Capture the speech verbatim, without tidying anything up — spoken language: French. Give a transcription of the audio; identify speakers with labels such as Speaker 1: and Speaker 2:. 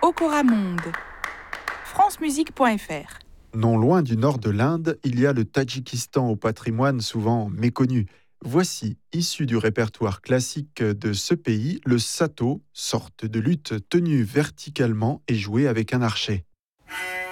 Speaker 1: Okora Monde, francemusique point f r.
Speaker 2: Non loin du nord de l'Inde, il y a le Tadjikistan au patrimoine souvent méconnu. Voici, issu du répertoire classique de ce pays, le sato, sorte de luth tenue verticalement et jouée avec un archet.